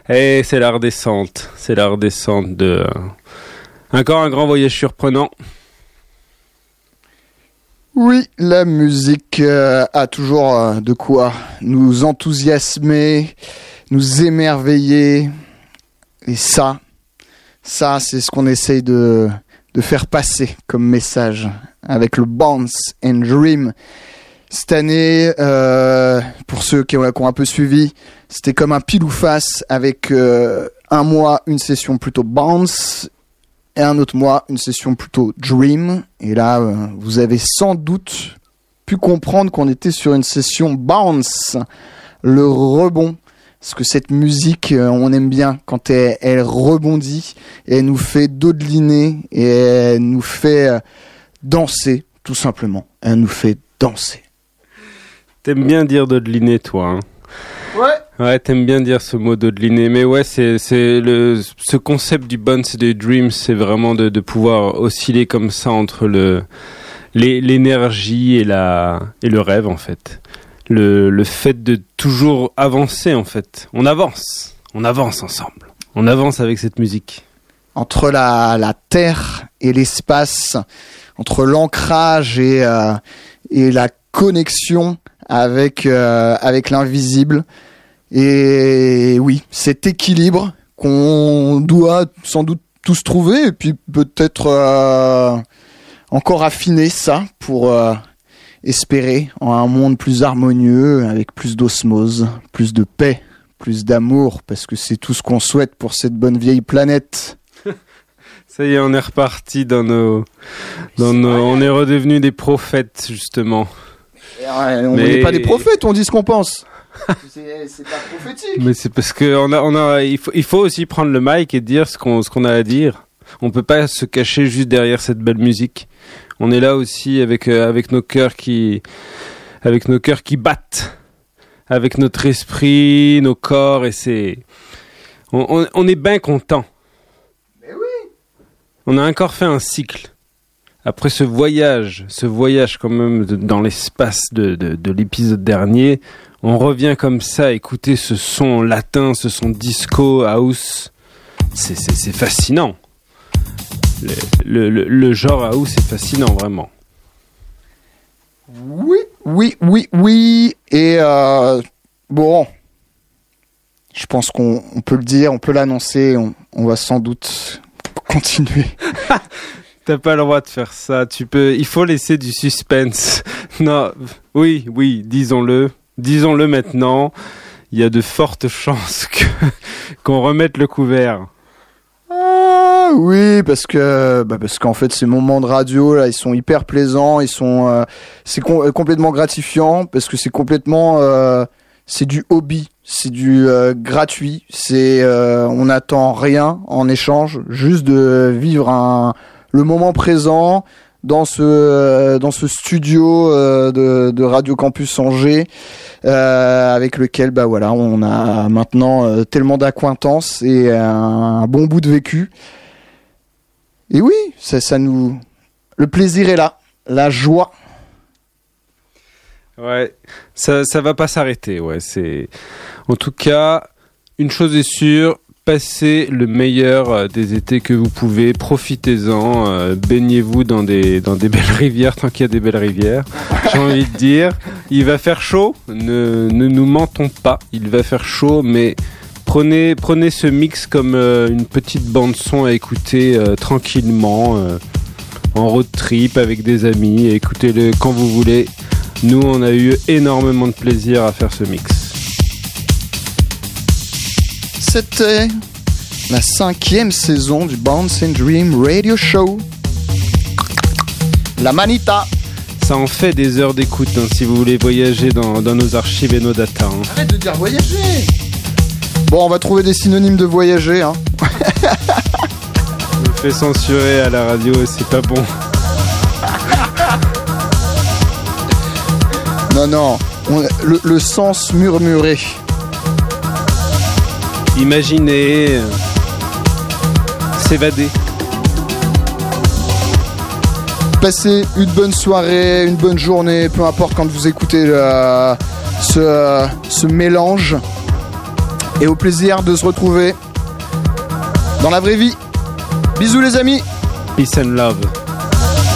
Et c'est la redescente. C'est la redescente de... Encore un grand voyage surprenant. Oui, la musique a toujours de quoi nous enthousiasmer, nous émerveiller. Et ça, c'est ce qu'on essaye de faire passer comme message avec le Bounce and Dream. Cette année, pour ceux qui ont un peu suivi, c'était comme un pile ou face avec un mois une session plutôt Bounce et un autre mois une session plutôt Dream. Et là, vous avez sans doute pu comprendre qu'on était sur une session Bounce, le rebond. Parce que cette musique, on aime bien quand elle rebondit et elle nous fait dodeliner et elle nous fait danser, tout simplement. Elle nous fait danser. T'aimes bien dire dodeliner, toi, hein? Ouais. Ouais, t'aimes bien dire ce mot dodeliner. Mais ouais, ce concept du bounce et du dream, c'est vraiment de pouvoir osciller comme ça entre l'énergie et le rêve, en fait. Le fait de toujours avancer, en fait. On avance ensemble. On avance avec cette musique. Entre la terre et l'espace, entre l'ancrage et la connexion avec l'invisible. Et oui, cet équilibre qu'on doit sans doute tous trouver, et puis peut-être encore affiner ça pour... espérer en un monde plus harmonieux, avec plus d'osmose, plus de paix, plus d'amour, parce que c'est tout ce qu'on souhaite pour cette bonne vieille planète. Ça y est, on est reparti on est redevenus des prophètes, justement. On n'est pas des prophètes, on dit ce qu'on pense. C'est pas prophétique. Mais c'est parce que il faut aussi prendre le mic et dire ce qu'on a à dire. On peut pas se cacher juste derrière cette belle musique. On est là aussi avec nos cœurs qui battent, avec notre esprit, nos corps, et on est bien content. Mais oui. On a encore fait un cycle. Après ce voyage quand même dans l'espace de l'épisode dernier, on revient comme ça, écouter ce son latin, ce son disco, house. C'est fascinant. Le genre house est fascinant, vraiment. Oui. Et bon, je pense qu'on peut le dire, on peut l'annoncer, on va sans doute continuer. T'as pas le droit de faire ça. Il faut laisser du suspense. Non, oui, disons-le maintenant. Il y a de fortes chances qu'on remette le couvert. Ah oui, parce qu'en fait ces moments de radio là, ils sont hyper plaisants, c'est complètement gratifiant parce que c'est complètement c'est du hobby, c'est du gratuit, on n'attend rien en échange, juste de vivre le moment présent dans ce studio de Radio Campus Angers, avec lequel on a maintenant tellement d'acquaintances et un bon bout de vécu. Et oui, le plaisir est là, la joie. Ouais, ça va pas s'arrêter. Ouais, en tout cas, une chose est sûre. Passez le meilleur des étés que vous pouvez, profitez-en, baignez-vous dans des belles rivières, tant qu'il y a des belles rivières, j'ai envie de dire. Il va faire chaud, ne nous mentons pas, il va faire chaud, mais prenez ce mix comme une petite bande-son à écouter tranquillement, en road trip avec des amis, écoutez-le quand vous voulez. Nous, on a eu énormément de plaisir à faire ce mix. C'était la 5e saison du Bounce and Dream Radio Show. La Manita. Ça en fait des heures d'écoute, hein, si vous voulez voyager dans nos archives et nos datas. Hein. Arrête de dire voyager. Bon, on va trouver des synonymes de voyager. Hein. Je me fais censurer à la radio et c'est pas bon. Non, le sens murmuré. Imaginez, s'évader. Passez une bonne soirée, une bonne journée, peu importe quand vous écoutez ce mélange. et au plaisir de se retrouver dans la vraie vie. Bisous les amis. Peace and love.